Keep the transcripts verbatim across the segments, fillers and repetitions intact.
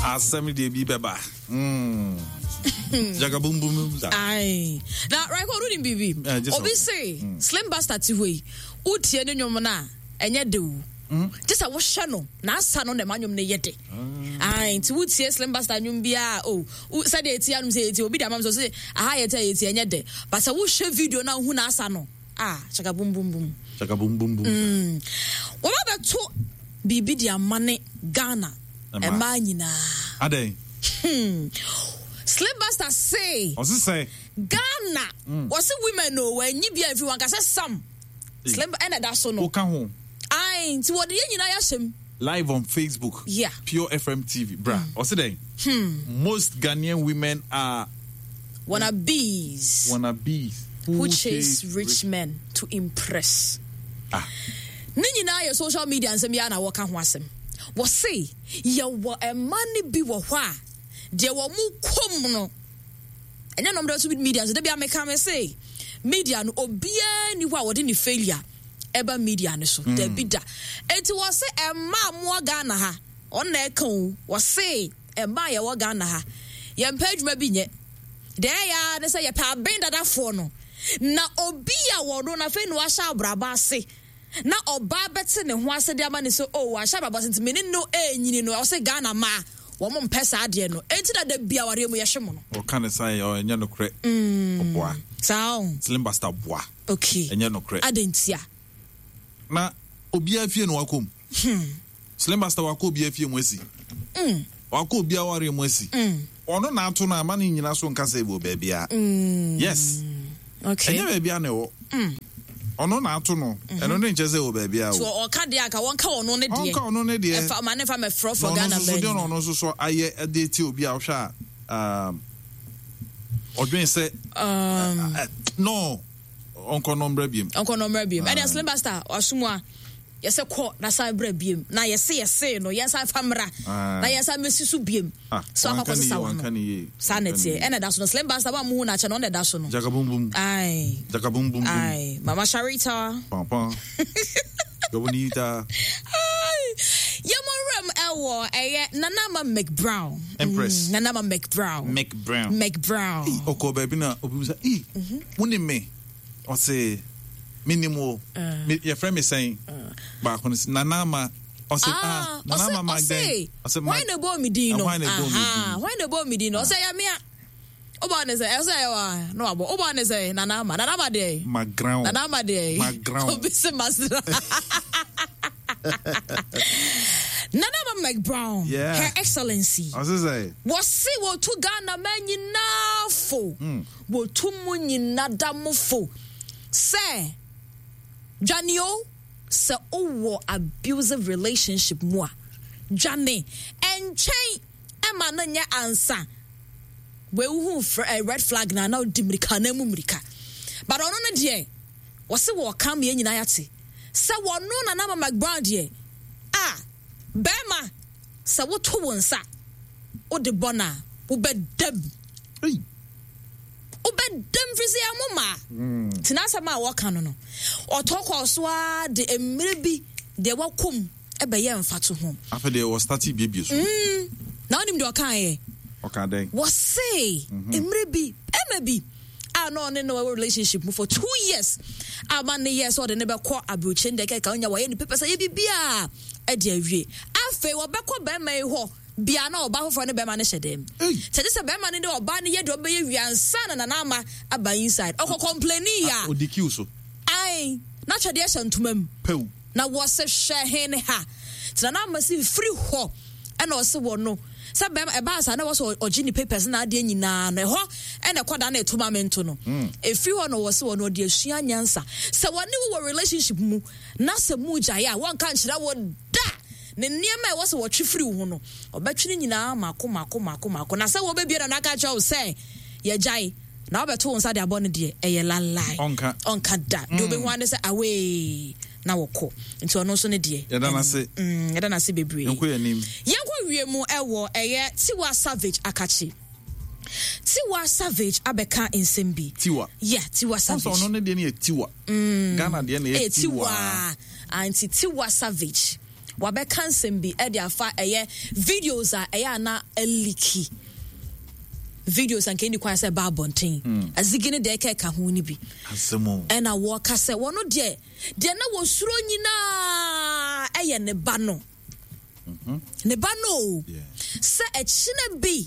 Asemi de bi beba. Mm. Jaga boom boom. Aye. Now right ko rudi bibi. Obi say Slim Bastard ti hoyi. Utie ne nwom na enye dewu. Just a wash no na asa no na manwom ne yede. Aye, ti utie Slim Bastard nwom bia oh, say de eti anum say eti obi da mam so say aha yete eti enye de. But say wo hwe video na hu na asa no. Ah, chaka boom boom boom. Chaka boom boom boom. Mm. Wo ba to bibi dia mane Ghana. E ma nyina. Ade. Hmm. Slim Bastard say. What's it say? Ghana. Mm. Was it women no when you be everyone can say some. Hey. Slim and that so no. Oka home. Aye, ti what the nyina yashem. Live on Facebook. Yeah. Pure F M T V, bruh. Mm. What's it then? Hmm. Most Ghanaian women are wannabes. Wannabes. Who, who chase rich, rich men to impress. Ah. Ni nyina your social media and semia na waka ho asem. Wo say ye wo e mani bi wo hwa. De wo mu kom no. Enya no mdo to media so de bia make am say media no obia ni hwa wo de ni failure eba media ne so. De bi da. Enti wo say e ma mo Ghana ha. On na e kan wo say e ma ye wo Ghana ha. Ye page ma bi nye. De ya ne say ye pa ben dada fo no. Na obia wo no na fe no ahya abraba ase. Na oba bete ne ho ase de ama ne so oh ahya abraba ase me no e nyini no wo say Ghana ma wo mo mpesa ade no enti da da bia ware mu ye hwe mo no o kan say o enya no kre oboa sao Slim Bastard boa okay enya no kre adentia na obia fie no wakom hmm Slim Bastard wako obia fie mu asi mm wako obia ware mu asi mm ono na ato na ama ne nyina so nka say bo bia mm yes okay enya bia na wo mm ono na ato no eno ne nche say wo bia wo so o ka de aka won ka ono ne de on ka ono ne de e fa ma ne fa me fro for Ghana men no no so so aye de ti obi a hwa um odwen say um no onko nombre biem onko nombre biem and Slim Bastard asumu a yese ko na sai bra biem na yese yese no yesa famra na yesa mesisu biem so akako sa wa no sanity and that so Slim Bastard ba mu na cha no na da so no jaga bum bum ai jaga bum bum ai mama Sharita pam pam go bonita ai yamorem ewo eye Nanama McBrown Empress Nanama McBrown McBrown McBrown oko baby na obi say eh woni me o say minimo your friend me saying back on Nanama o say ah Nanama Magden o say why no bo me din no aha why no bo me din no o say ya me oba ne say o say wa no abo oba ne say Nanama Nanama dey McGround Nanama dey McGround obi se masra Nanama McBrown yeah. Her Excellency I was say was see wo to Ghana man nyina fo wo to mu nyina damo fo say Janio se owo abusive relationship mo a Jane enchen e ma na nya ansa we hu a red flag na na dimrika na mu mrika but ono na de wo se wo kam ye nyina yate se wo no na na McBrown de ah bema se wo to wonsa o de bona wo bedam ei obedem fisi amoma tinasa ma waka no no otoko so a de emire bi de wakom e be ye mfato ho afa de was starting baby so mm na onim de okan ye okan den was say emire bi ema bi a no ne no relationship for two years amane years or de ne be ko abrochen de ka onya wa ye ni pepe say bibia e de awie afa wo be ko be mai ho bia na oba fofo ne be ma ne hyedem se de se be ma ne de oba ne ye de oba ye wiansa na na ama aba inside o complaining ya o dikiu so ai na twede hyantumam pew na wo se hwe he ne ha tena na ma si free ho e na o se wo no se be e ba sa na wo so ogini papers na ade nyina na ho e na kwada na etomamento no e free ho no wo se wo no de asua nyansa se wo ne wo relationship mu na se mu gya ya won kan kyera wo da ne niema e wo se wo twifiri wo no obetwini nyina mako mako mako mako na se wo be bia na aka cha wo se ye jai na obeto won sa de abon de e ye lalai onka onka da do be wan se away na woko nti ono so ne de ye da na se mm ye da na se bebre yenko yanim yenko wiemu ewo eye Tiwa Savage akachi Tiwa Savage abeka insembi Tiwa yeah Tiwa Savage so ono ne de ne Tiwa Ghana de ne Tiwa anti Tiwa Savage wabe kansem bi e de afa eye videos a eye na eliki videos and can you quite say babontin azigine de ke ka ho ni bi asemo e na wo ka se wono de de na wo suro nyina eye ne ba no mhm ne ba no se e chine bi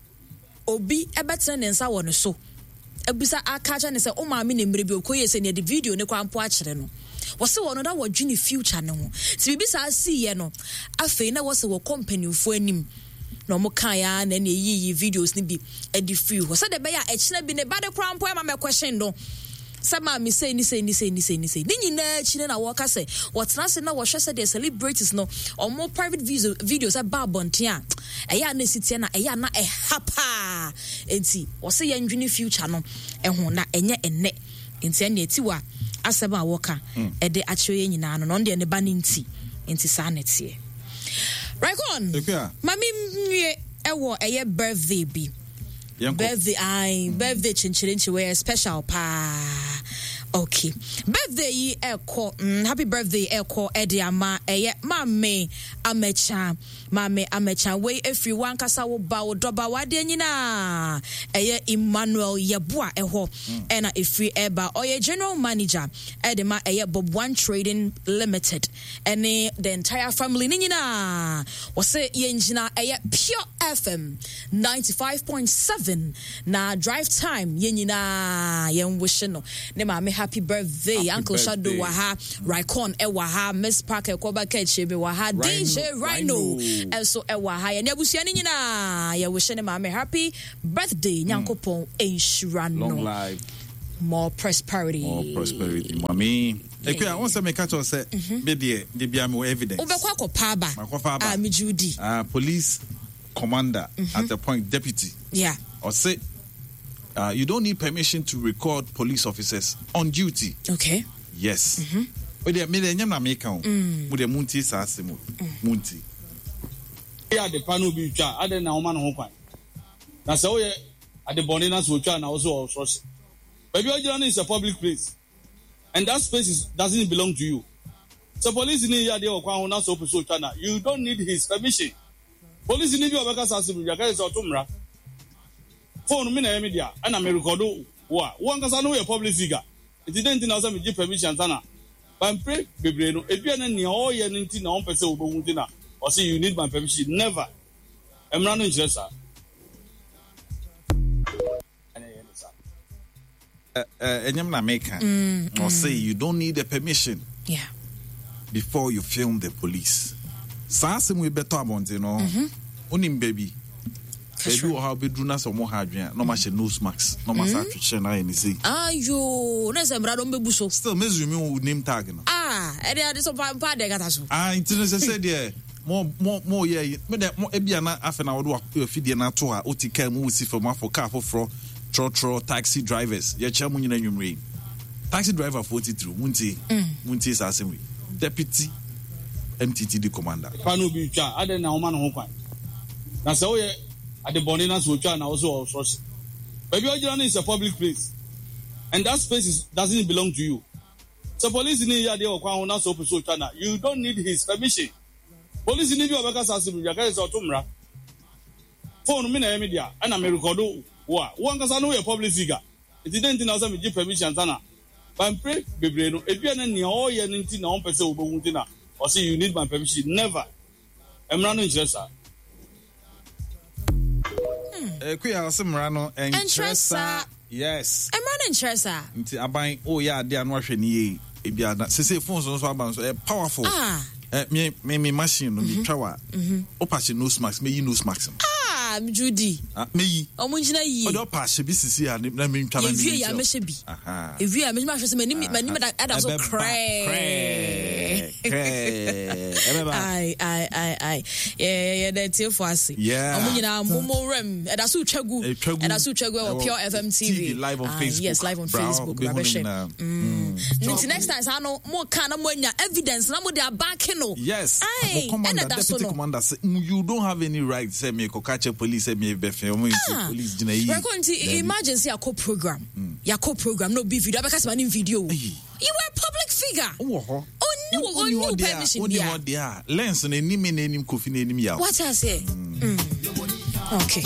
obi ebetene ne nsa wo ne so ebusa akacha ne se o maami ne mre bi okoye se ne de video ne kwa mpo a kire no wose wono da wadwini future ne ho ti bibi sa see ye no afei na wose wo company fo anim no mo kan ya na ne yi videos ni bi edi free ho se de be ya e kire bi ne ba de kwa mpo ma me question do sama mi say ni say ni say ni say ni say ni nyina chine na wo ka say what na say na wo hwe say the celebrities no or more private videos videos about bontia e ya na sitia na e ya na e hapa enti wo say ya ndwini future no e ho na enye enne enti na eti wa aseba wo ka e de akire ye nyina no no de ne ba ni nti enti sa na tie right on mami nwie e wo eye birthday bi birthday I birthday chinchirinchi we special pa okay birthday yi eko mm, happy birthday eko ediama eye mame amecha mame amecha we every one kasa wo ba wo doba wade nyina eye Emmanuel Yeboa eho ena every eba oye general manager edema eye Bob One Trading Limited ene the entire family nyina wose yenjina eye Pure F M ninety-five point seven na drive time yenyina yen wish no ne mame happy birthday happy Uncle birthday. Shadow waha Raikon e waha Miss Parker Koba Ketchebe waha D J Rhino also e waha ye abusua ni nyina ye wish ne mame happy birthday nyankopon enshira no long life more prosperity more prosperity mami ekwa won say me catch us say be there dey bia me evidence obekwa kopa ba ah me Judy ah police commander mm-hmm. at the point deputy yeah or say uh, you don't need permission to record police officers on duty. Okay. Yes. Mhm. But they me nyam na make am. Mu de munti sa asemu. Munti. Ya de panu bi twa ade na homa no ho kwan. Na se wo ye ade bone na so twa na wo so so. Baby ogira is a public place. And that space is, doesn't belong to you. So police ni ya de o kwan ho na so so twa na you don't need his permission. Police ni bi obeka sa asemu ya ka so tumra. Phone me na media ana me record wa won kasa no we public figure it didn't na say me give permission sana but pray bebre no ebia na ne o ye no nti na on pese obohu nti na o say you need my permission never emra no nche sa uh enyam na make or say you don't need a permission yeah before you film the police sa asem we beto abonte no onim baby baby o how be do na so mo ha adwen no ma she nose mask no ma sa twetche na any say ayo na se mra do mbebu so still measure me with name tag no ah e dey ade so pa pa de gata so ah internet say there mo mo mo ye me de mo ebia na afa na wo do afidie na to a otika mu si from afọ car for tro tro taxi drivers ye cha mu nyina nwumre taxi driver forty through munti munti sa asem we deputy M T T D commander panu bi twa ade na homa no ho kwan na se wo ye ade bone na so twa na wo so so. Baby ogira is a public place. And that space is, doesn't belong to you. So police ni ya de o kwan ho na so so twa na you don't need his permission. Police ni bi obeka sa asem ya ka so tumra. Phone me na media ana me record wa won kasa no we public figure it didn't na say me give permission sana but pray bebre no ebia na ne o ye no nti na on pese obohu nti na o say you need my permission never emra no nche sa eh kuya asemra no entresa yes emra no entresa nti aban o ya ade anu ahwe ni ye ebia na sese phones no so aban so eh powerful ah eh me me me machine no me twa o patch nose mask me yi nose mask ah Judy ah me yi o mo ngina yi o do patch bi sisi ya na me ntwa na me yi ya me hye bi aha evi ya me ma hwe se mani mani da ada so cray ai ai ai ai yeah yeah that tie for us o mo ngina momo rem ada so twagu ada so twagu o Pure F M T V live on Facebook yes live on Facebook rabeshe mm next time sa no mo kan na mo nya evidence na mo dey back no yes commander deputy commander you don't have any right say me ko catch police say me be film police gina yi we going to emergency a co program ya co program no be video because man in video you were a public figure oh ho Onni wo onni permission Onni bia. what dia. Lens na enim na enim kofi na enim ya. What I say? Mm. Okay.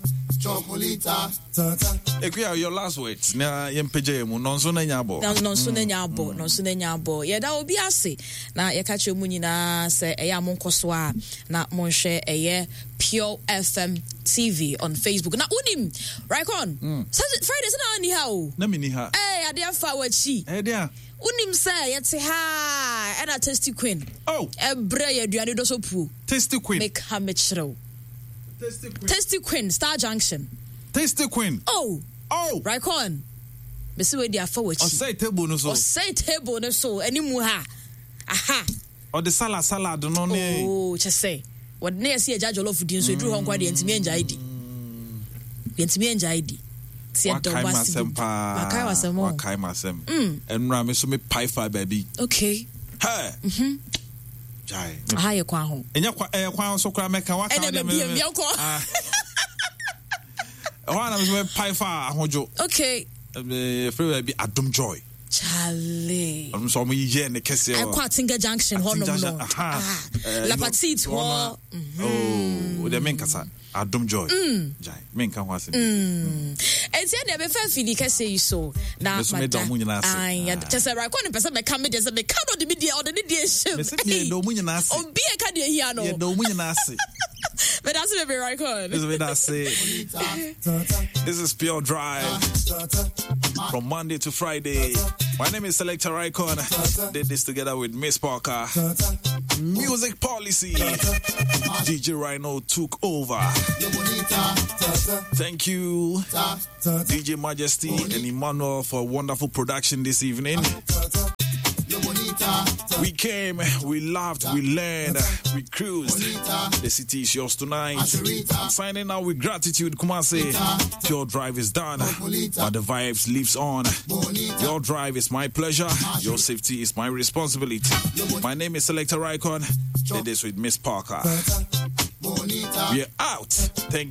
Ekuya, your last words. Na yempeje mu nonso na nyabo. Na nonso na nyabo, nonso na nyabo. Ye da obi ase na ye ka che mu nyina se eye amonkoso a na monhwe eye Pure F M T V on Facebook. Na unim, Raikon. Mm. Friday na ani ha o. Na mini ha. Eh, ade afa wachi. Eh dia. Unim say yete ha, e na Tasty Queen. Oh. Ebre ye aduane do so pu. Tasty Queen. Make ha mechrew. Tasty Queen. Tasty Queen, Star Junction. Tasty Queen. Oh. Oh. Raikon. Besi we dia afa wachi. O say table no so. O say table no so. Animu ha. Aha. O the salad salad no ne. Oh, just say. What near see a judge of food so drew on quite the intimate I D. The intimate I D. See a dog was a Makai was a more Makai Masem. And Ram is me pie fire baby. Okay. Hey. Mm-hmm. Jai. Higher quaho. And your quaho so cry make a walk. And then be a milk. One of them pie fire, Hojo. Okay. Free be Adam Joy. Charlie. I'm so me yen the Cassia. I quite Tinga Junction, Honor. Ah, La Petite. Oh, the Menkasa. Adam Joy. Jai. Menka was it. And then never felt Philly Cassia so. Now, I just a raccoon person may come in as a mechanic of the media or the media. No winning ass. Oh, be a candy here. No winning ass. But that's a very raccoon. This is what I say. This is Pure Drive. From Monday to Friday. My name is Selector Raikon. Did this together with Miss Parker. Music Policy. D J Rhino took over. Thank you, D J Majesty and Emmanuel, for a wonderful production this evening. We came, we laughed, we learned, we cruised. The city is yours tonight. I'm signing out with gratitude. Kumase, Pure Drive is done, but the vibes lives on. Your drive is my pleasure. Your safety is my responsibility. My name is Selector Raikon. Did this with Miss Parker. We're out. Thank